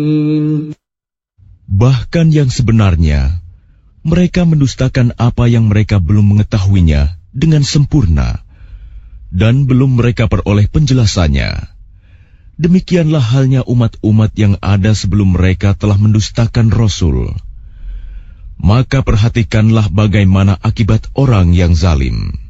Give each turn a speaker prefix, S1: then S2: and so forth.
S1: Bahkan yang sebenarnya, mereka mendustakan apa yang mereka belum mengetahuinya dengan sempurna, dan belum mereka peroleh penjelasannya. Demikianlah halnya umat-umat yang ada sebelum mereka telah mendustakan Rasul. Maka perhatikanlah bagaimana akibat orang yang zalim.